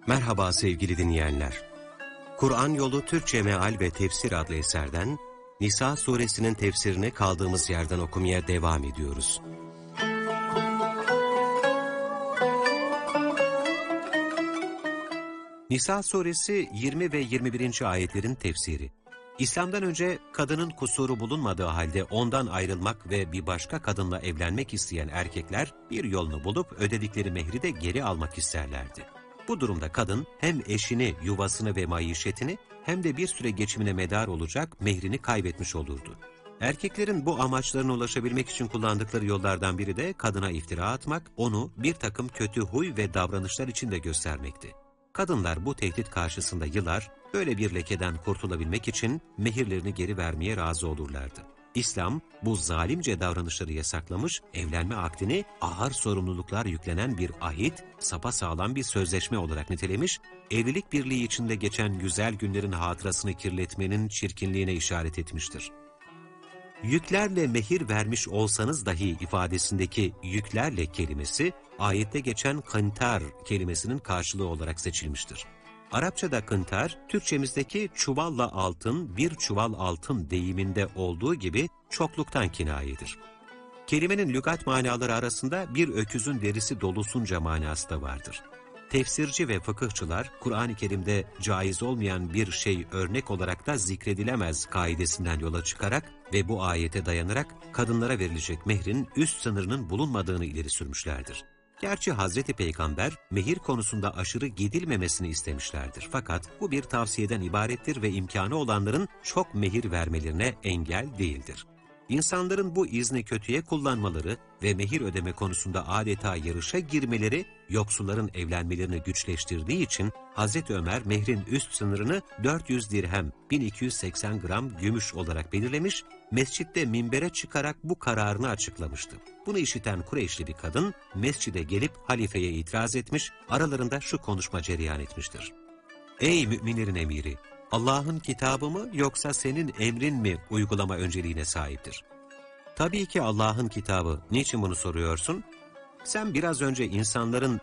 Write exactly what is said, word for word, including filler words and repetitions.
Merhaba sevgili dinleyenler. Kur'an Yolu Türkçe Meal ve Tefsir adlı eserden Nisa suresinin tefsirini kaldığımız yerden okumaya devam ediyoruz. Nisa suresi yirmi ve yirmi birinci ayetlerin tefsiri. İslam'dan önce kadının kusuru bulunmadığı halde ondan ayrılmak ve bir başka kadınla evlenmek isteyen erkekler bir yolunu bulup ödedikleri mehri de geri almak isterlerdi. Bu durumda kadın hem eşini, yuvasını ve maişetini hem de bir süre geçimine medar olacak mehrini kaybetmiş olurdu. Erkeklerin bu amaçlarına ulaşabilmek için kullandıkları yollardan biri de kadına iftira atmak, onu bir takım kötü huy ve davranışlar içinde göstermekti. Kadınlar bu tehdit karşısında yılar, böyle bir lekeden kurtulabilmek için mehirlerini geri vermeye razı olurlardı. İslam, bu zalimce davranışları yasaklamış, evlenme akdini ağır sorumluluklar yüklenen bir ahit, sapasağlam bir sözleşme olarak nitelemiş, evlilik birliği içinde geçen güzel günlerin hatırasını kirletmenin çirkinliğine işaret etmiştir. Yüklerle mehir vermiş olsanız dahi ifadesindeki yüklerle kelimesi, ayette geçen kıntar kelimesinin karşılığı olarak seçilmiştir. Arapçada kıntar, Türkçemizdeki çuvalla altın, bir çuval altın deyiminde olduğu gibi çokluktan kinayedir. Kelimenin lügat manaları arasında bir öküzün derisi dolusunca manası da vardır. Tefsirci ve fıkıhçılar, Kur'an-ı Kerim'de caiz olmayan bir şey örnek olarak da zikredilemez kaidesinden yola çıkarak ve bu ayete dayanarak kadınlara verilecek mehrin üst sınırının bulunmadığını ileri sürmüşlerdir. Gerçi Hazreti Peygamber mehir konusunda aşırı gidilmemesini istemişlerdir. Fakat bu bir tavsiyeden ibarettir ve imkanı olanların çok mehir vermelerine engel değildir. İnsanların bu izni kötüye kullanmaları ve mehir ödeme konusunda adeta yarışa girmeleri yoksulların evlenmelerini güçleştirdiği için Hazreti Ömer mehrin üst sınırını dört yüz dirhem bin iki yüz seksen gram gümüş olarak belirlemiş, mescitte minbere çıkarak bu kararını açıklamıştı. Bunu işiten Kureyşli bir kadın mescide gelip halifeye itiraz etmiş, aralarında şu konuşma cereyan etmiştir. Ey müminlerin emiri! Allah'ın kitabı mı yoksa senin emrin mi uygulama önceliğine sahiptir? Tabii ki Allah'ın kitabı. Niçin bunu soruyorsun? Sen biraz önce insanların